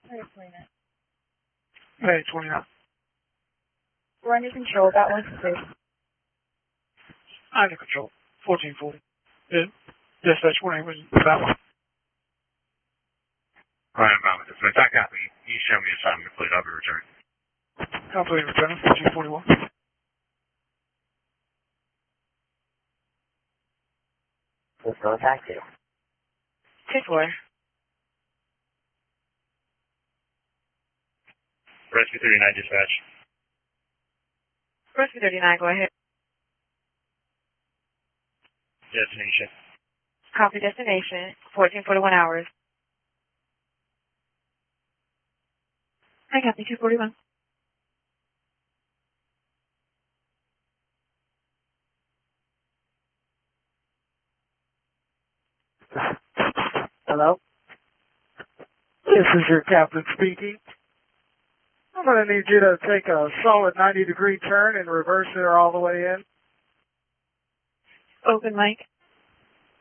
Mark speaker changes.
Speaker 1: Hey, 29.
Speaker 2: We're under control. Got one space.
Speaker 1: Under control. 1440. Dispatch 1 was that one.
Speaker 3: Right, I'm bound with this. If I copy, you show me assignment complete. I'll be returning.
Speaker 1: Complete returning 1441.
Speaker 2: Let's go attack you.
Speaker 1: 2-4.
Speaker 3: Rescue 39 dispatch.
Speaker 2: Rescue 39, go ahead.
Speaker 3: Destination.
Speaker 2: Copy destination. 1441 hours. I copy 241.
Speaker 1: Hello? This is your captain speaking. I'm going to need you to take a solid 90-degree turn and reverse it all the way in.
Speaker 2: Open mic.